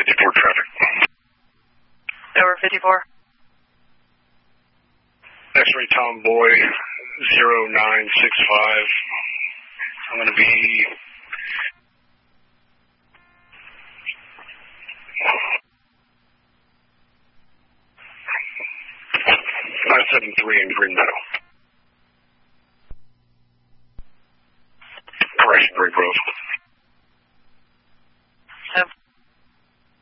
54 traffic. Over 54. X-ray Tomboy 0965. I'm going to be 573 in Green Meadow. Correction, Green Grove.